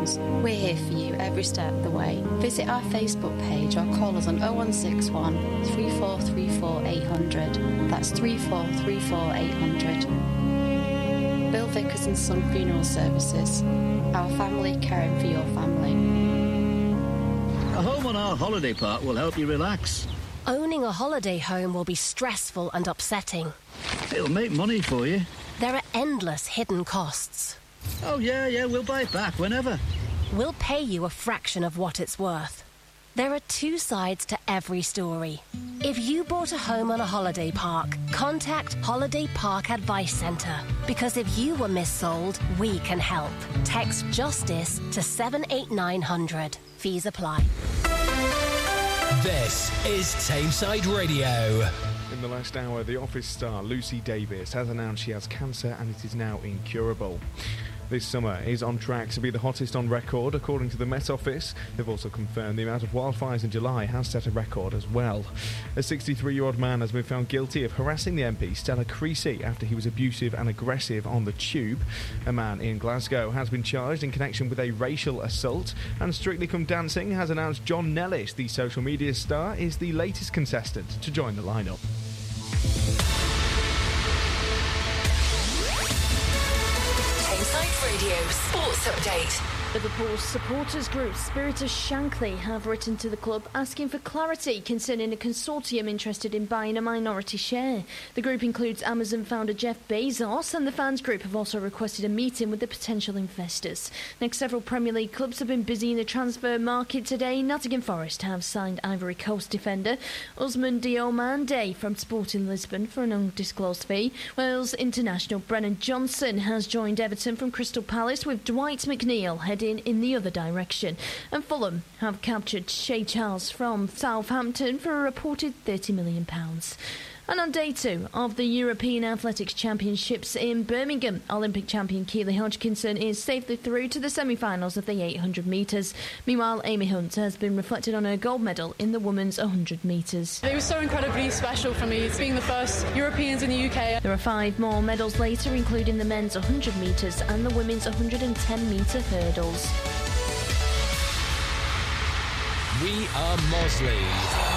solutions. We're here for you every step of the way. Visit our Facebook page or call us on 0161 3434 800. That's 3434 800. Bill Vickers and Son Funeral Services. Our family caring for your family. A home on our holiday park will help you relax. Owning a holiday home will be stressful and upsetting. It'll make money for you. There are endless hidden costs. Oh, yeah, we'll buy it back whenever. We'll pay you a fraction of what it's worth. There are two sides to every story. If you bought a home on a holiday park, contact Holiday Park Advice Centre. Because if you were missold, we can help. Text JUSTICE to 78900. Fees apply. This is Tameside Radio. In the last hour, The Office star Lucy Davis has announced she has cancer and it is now incurable. This summer is on track to be the hottest on record, according to the Met Office. They've also confirmed the amount of wildfires in July has set a record as well. A 63-year-old man has been found guilty of harassing the MP Stella Creasy after he was abusive and aggressive on the tube. A man in Glasgow has been charged in connection with a racial assault, and Strictly Come Dancing has announced John Nellis, the social media star, is the latest contestant to join the lineup. Radio Sports Update. Liverpool supporters group Spirit of Shankly have written to the club asking for clarity concerning a consortium interested in buying a minority share. The group includes Amazon founder Jeff Bezos, and the fans group have also requested a meeting with the potential investors. Next, several Premier League clubs have been busy in the transfer market today. Nottingham Forest have signed Ivory Coast defender Ousmane Diomande from Sporting Lisbon for an undisclosed fee. Wales international Brennan Johnson has joined Everton from Crystal Palace, with Dwight McNeil heading in the other direction. And Fulham have captured Shay Charles from Southampton for a reported £30 million. And on day 2 of the European Athletics Championships in Birmingham, Olympic champion Keely Hodgkinson is safely through to the semi-finals of the 800 metres. Meanwhile, Amy Hunt has been reflected on her gold medal in the women's 100 metres. It was so incredibly special for me, being the first Europeans in the UK. There are 5 more medals later, including the men's 100 metres and the women's 110 metre hurdles. We are Mosley.